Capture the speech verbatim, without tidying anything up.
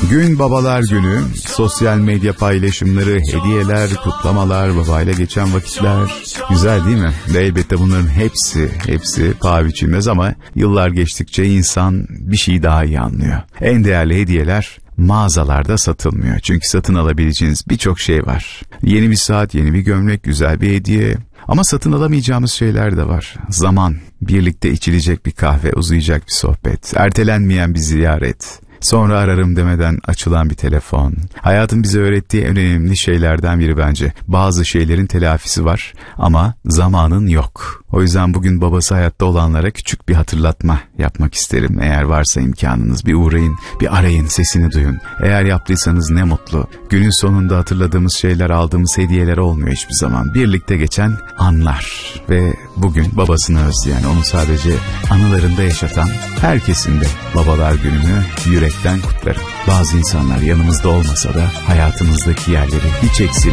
Gün Babalar Günü, sosyal medya paylaşımları, hediyeler, kutlamalar, babayla geçen vakitler. Güzel değil mi? Ve elbette bunların hepsi, hepsi paha biçilmez ama yıllar geçtikçe insan bir şeyi daha iyi anlıyor. En değerli hediyeler mağazalarda satılmıyor. Çünkü satın alabileceğiniz birçok şey var. Yeni bir saat, yeni bir gömlek, güzel bir hediye. Ama satın alamayacağımız şeyler de var. Zaman, birlikte içilecek bir kahve, uzayacak bir sohbet, ertelenmeyen bir ziyaret. Sonra ararım demeden açılan bir telefon. Hayatın bize öğrettiği en önemli şeylerden biri bence. Bazı şeylerin telafisi var ama zamanın yok. O yüzden bugün babası hayatta olanlara küçük bir hatırlatma yapmak isterim. Eğer varsa imkanınız bir uğrayın, bir arayın, sesini duyun. Eğer yaptıysanız ne mutlu. Günün sonunda hatırladığımız şeyler, aldığımız hediyeler olmuyor hiçbir zaman. Birlikte geçen anlar ve bugün babasını özleyen, onu sadece anılarında yaşatan herkesin de Babalar Günü'nü yürekten kutlarım. Bazı insanlar yanımızda olmasa da hayatımızdaki yerleri hiç eksik